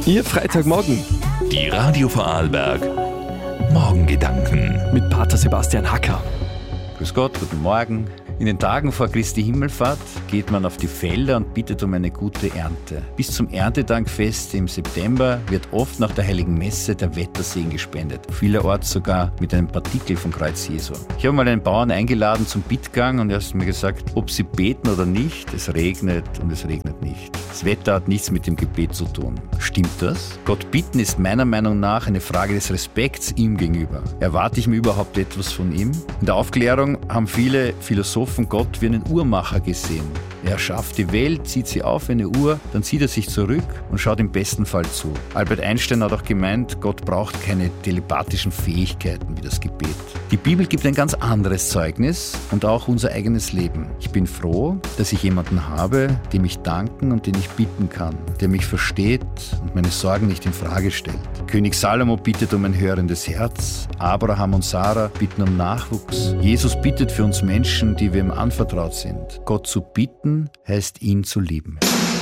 Ihr Freitagmorgen Die Radio Vorarlberg Morgengedanken mit Pater Sebastian Hacker. Grüß Gott, guten Morgen. In den Tagen vor Christi Himmelfahrt geht man auf die Felder und bittet um eine gute Ernte. Bis zum Erntedankfest im September wird oft nach der Heiligen Messe der Wettersegen gespendet. Vielerorts sogar mit einem Partikel vom Kreuz Jesu. Ich habe mal einen Bauern eingeladen zum Bittgang und er hat mir gesagt, ob sie beten oder nicht, es regnet und es regnet nicht. Das Wetter hat nichts mit dem Gebet zu tun. Stimmt das? Gott bitten ist meiner Meinung nach eine Frage des Respekts ihm gegenüber. Erwarte ich mir überhaupt etwas von ihm? In der Aufklärung haben viele Philosophen Gott wie einen Uhrmacher gesehen. Er schafft die Welt, zieht sie auf wie eine Uhr, dann zieht er sich zurück und schaut im besten Fall zu. Albert Einstein hat auch gemeint, Gott braucht keine telepathischen Fähigkeiten wie das Gebet. Die Bibel gibt ein ganz anderes Zeugnis und auch unser eigenes Leben. Ich bin froh, dass ich jemanden habe, dem ich danken und den ich bitten kann, der mich versteht und meine Sorgen nicht in Frage stellt. König Salomo bittet um ein hörendes Herz, Abraham und Sarah bitten um Nachwuchs. Jesus bittet für uns Menschen, die wir ihm anvertraut sind. Gott zu bitten heißt ihn zu lieben.